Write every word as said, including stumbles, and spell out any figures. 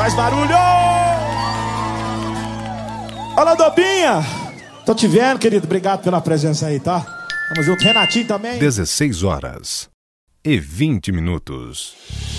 Mais barulho! Olá, Dobinha! Tô te vendo, querido. Obrigado pela presença aí, tá? Tamo junto. Renatinho também. dezesseis horas e vinte minutos.